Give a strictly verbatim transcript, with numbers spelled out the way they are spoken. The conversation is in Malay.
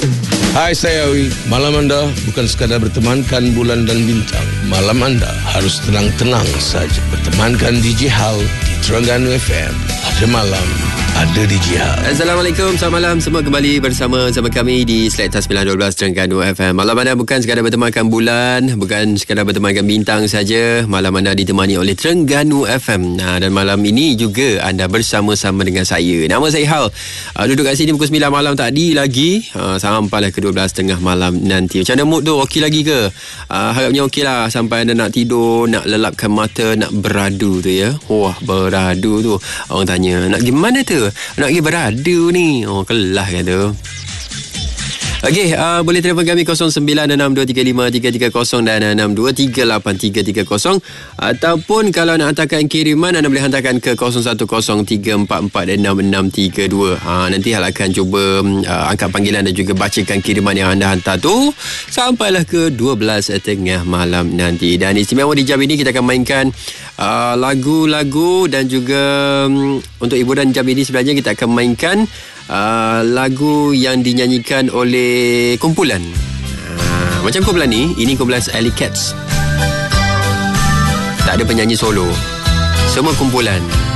Hai, saya Awi. Malam anda bukan sekadar bertemankan bulan dan bintang. Malam anda harus tenang-tenang saja. Bertemankan D J Hal di Terengganu F M. Ada malam, ada D J Hal. Assalamualaikum, selamat malam. Semua kembali bersama sama kami di Selekta sembilan dua belas Terengganu F M. Malam anda bukan sekadar bertemankan bulan, bukan sekadar bertemankan bintang saja. Malam anda ditemani oleh Terengganu F M. Nah, dan malam ini juga anda bersama-sama dengan saya. Nama saya Hal. Uh, duduk kat sini pukul sembilan malam tadi lagi. Uh, sampailah ke dua belas tiga puluh malam nanti. Macam mana mood tu? Okey lagi ke? Uh, harapnya okey lah sampai anda nak tidur, nak lelapkan mata, nak beradu tu ya. Wah, beradu tu. Orang tanya, nak pergi mana tu? Nak pergi beradu ni. Oh, kelah kata. Okey, uh, boleh telefon kami kosong sembilan enam dua tiga lima tiga tiga kosong dan enam dua tiga lapan tiga tiga kosong, ataupun kalau nak hantarkan kiriman anda boleh hantarkan ke kosong satu kosong tiga empat empat enam enam tiga dua. Ha, nanti Hal akan cuba uh, angkat panggilan dan juga bacakan kiriman yang anda hantar tu sampailah ke dua belas tengah malam nanti. Dan istimewa di jam ini kita akan mainkan uh, lagu-lagu dan juga um, untuk hiburan jam ini sebenarnya kita akan mainkan Uh, lagu yang dinyanyikan oleh kumpulan. Uh, macam kumpulan ni, ini kumpulan Alley Cats. Tak ada penyanyi solo. Semua kumpulan.